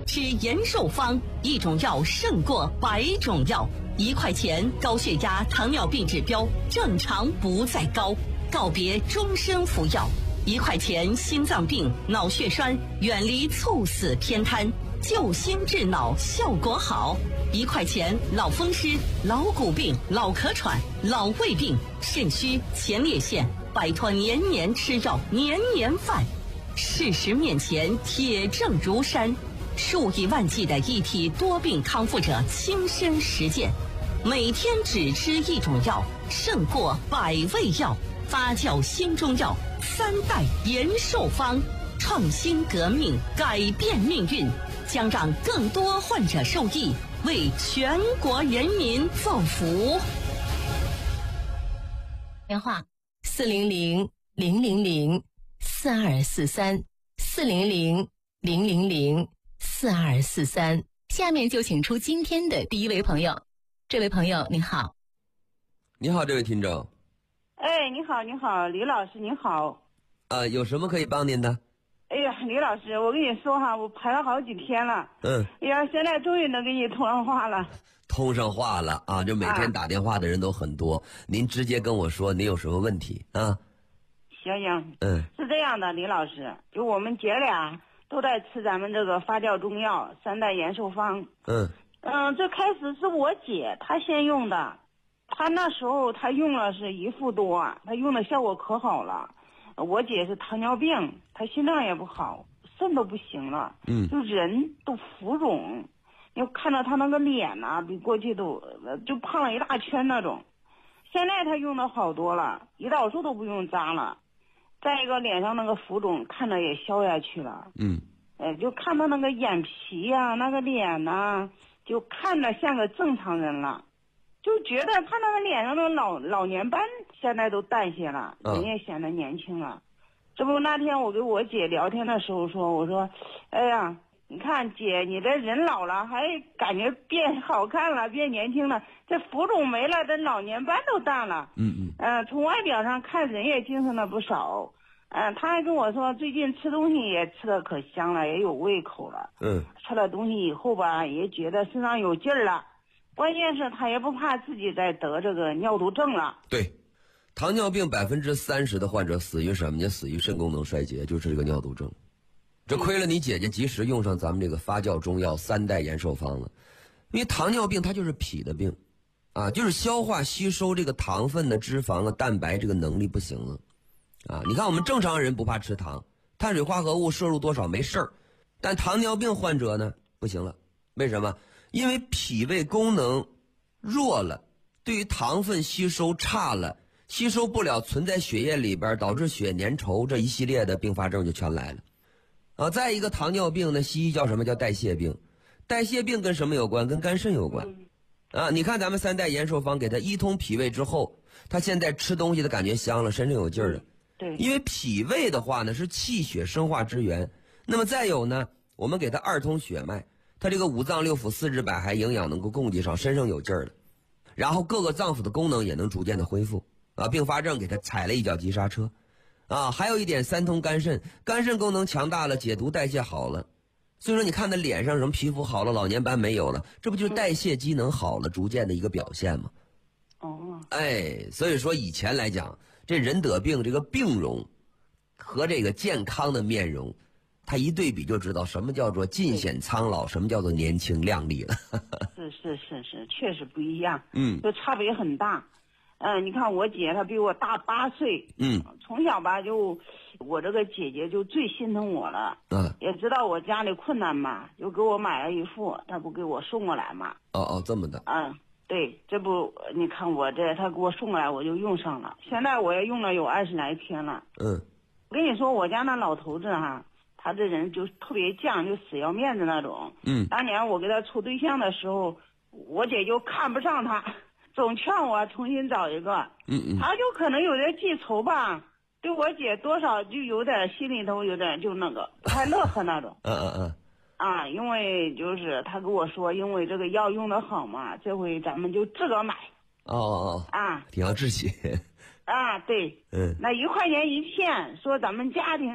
吃延寿方，一种药胜过100种药。1块钱，高血压、糖尿病指标正常不再高，告别终身服药。1块钱，心脏病、脑血栓远离猝死偏瘫，救心治脑效果好。1块钱，老风湿、老骨病、老咳喘、老胃病、肾虚、前列腺，摆脱年年吃药、年年犯。事实面前，铁证如山，数以万计的一体多病康复者亲身实践，每天只吃一种药，胜过100味药。发酵新中药3代延寿方，创新革命，改变命运，将让更多患者受益，为全国人民造福。 电话400-000-4243，400-000-4243。下面就请出今天的第一位朋友。这位朋友您好。 你好，这位听众。 哎，你好，李老师，你好。 有什么可以帮您的？ 哎呀，李老师，我跟你说哈，我排了好几天了。哎呀，现在终于能跟你通上话了。 通上话了啊！就每天打电话的人都很多，您直接跟我说您有什么问题啊？ 行，是这样的，李老师，就我们姐俩都在吃咱们这个发酵中药3代延寿方。这开始是我姐她先用的。他那时候他用了是1副多，他用的效果可好了。我姐是糖尿病，她心脏也不好，肾都不行了，就人都浮肿，要看到他那个脸呐，比过去都就胖了一大圈那种。现在他用的好多了，胰岛素都不用扎了，再一个脸上那个浮肿看着也消下去了。就看到那个眼皮呀、那个脸呐，就看着像个正常人了。就觉得他那个脸上的老年斑现在都淡些了，人也显得年轻了。这不那天我跟我姐聊天的时候说，我说，哎呀，你看姐，你这人老了还感觉变好看了，变年轻了，这浮肿没了，这老年斑都淡了。从外表上看人也精神了不少。他还跟我说最近吃东西也吃得可香了，也有胃口了。吃了东西以后吧，也觉得身上有劲儿了。关键是他也不怕自己再得这个尿毒症了。 对，糖尿病30%的患者死于什么呢？死于肾功能衰竭，就是这个尿毒症。这亏了你姐姐及时用上咱们这个发酵中药3代延寿方了。因为糖尿病它就是脾的病啊，就是消化吸收这个糖分的脂肪啊、蛋白这个能力不行了啊。你看我们正常人不怕吃糖，碳水化合物摄入多少没事儿，但糖尿病患者呢不行了。为什么？因为脾胃功能弱了，对于糖分吸收差了，吸收不了，存在血液里边，导致血粘稠，这一系列的并发症就全来了。再一个糖尿病呢，西医叫什么？叫代谢病。代谢病跟什么有关？跟肝肾有关。你看咱们3代延寿方给他一通脾胃之后，他现在吃东西的感觉香了，身上有劲儿了。 对， 因为脾胃的话呢是气血生化之源。那么再有呢，我们给他2通血脉。他这个5脏6腑4肢百骸营养能够供给上，身上有劲儿了，然后各个脏腑的功能也能逐渐的恢复并发症给他踩了一脚急刹车还有一点3通肝肾，肝肾功能强大了，解毒代谢好了，所以说你看他脸上什么皮肤好了，老年斑没有了，这不就是代谢机能好了逐渐的一个表现吗？所以说以前来讲，这人得病这个病容和这个健康的面容，他一对比就知道什么叫做尽显苍老，什么叫做年轻靓丽了。 是，确实不一样。就差别很大。你看我姐她比我大8岁。从小吧就我这个姐姐就最心疼我了。也知道我家里困难嘛，就给我买了1副，她不给我送过来嘛。 这么的。 对，这不你看我这她给我送过来我就用上了，现在我也用了有20来天了。我跟你说我家那老头子哈，他这人就特别犟，就死要面子那种。当年我给他处对象的时候，我姐就看不上他，总劝我重新找一个。他就可能有点记仇吧，对我姐多少就有点心里头有点就那个不太乐呵那种。因为就是他跟我说，因为这个药用的好嘛，这回咱们就自个买。 挺要志气。 对。那1块钱1片，说咱们家庭